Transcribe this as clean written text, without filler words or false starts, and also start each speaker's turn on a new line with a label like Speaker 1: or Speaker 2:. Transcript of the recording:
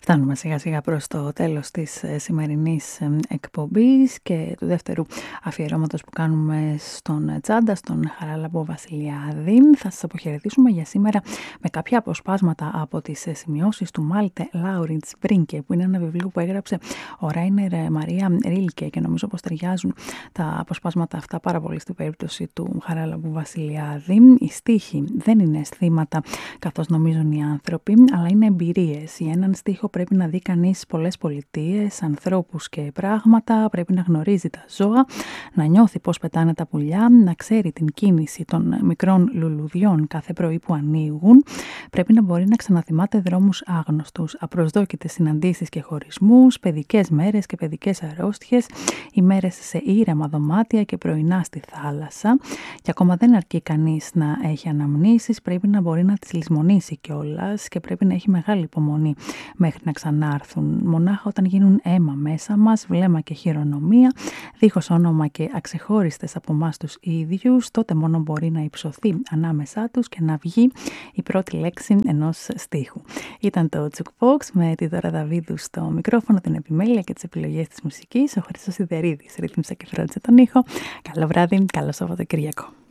Speaker 1: Φτάνουμε σιγά σιγά προς το τέλος της σημερινής εκπομπής και του δεύτερου αφιερώματος που κάνουμε στον Τσάντα, στον Χαράλαμπο Βασιλιάδη. Θα σας αποχαιρετήσουμε για σήμερα με κάποια αποσπάσματα από τις σημειώσεις του Μάλτε Λάουριτς Μπρίνκε, που είναι ένα βιβλίο που έγραψε ο Ράινερ Μαρία Ρίλκε, και νομίζω πως ταιριάζουν τα αποσπάσματα αυτά πάρα πολύ στην περίπτωση του Χαράλαμπου Βασιλιάδη. Οι στίχοι δεν είναι αισθήματα καθώς νομίζουν οι άνθρωποι, αλλά είναι εμπειρίες. Για έναν στίχο πρέπει να δει κανείς πολλές πολιτείες, ανθρώπους και πράγματα, πρέπει να γνωρίζει τα ζώα, να νιώθει πώς πετάνε τα πουλιά, να ξέρει την κίνηση των μικρών λουλουδιών κάθε πρωί που ανοίγουν, πρέπει να μπορεί να ξαναθυμάται δρόμους άγνωστους, απροσδόκητες συναντήσεις και χωρισμούς, παιδικές μέρες και παιδικές αρρώστιες, ημέρες σε ήρεμα δωμάτια και πρωινά στη θάλασσα. Και ακόμα δεν αρκεί κανείς να έχει αναμνήσεις, πρέπει να μπορεί να τις λησμονήσει κιόλας και πρέπει να έχει μεγάλη υπομονή μέχρι να ξανάρθουν. Μονάχα όταν γίνουν αίμα μέσα μας, βλέμμα και χειρονομία, δίχως όνομα και αξεχώριστες από εμάς τους ίδιους, τότε μόνο μπορεί να υψωθεί ανάμεσά τους και να βγει η πρώτη λέξη ενός στίχου. Ήταν το Jukebox με τη Δώρα Δαβίδου στο μικρόφωνο, την επιμέλεια και τις επιλογές της μουσικής. Ο Χρήστος Σιδερίδης ρύθμισε και φρόντισε τον ήχο. Καλό βράδυ, καλό Σαββατοκύριακο.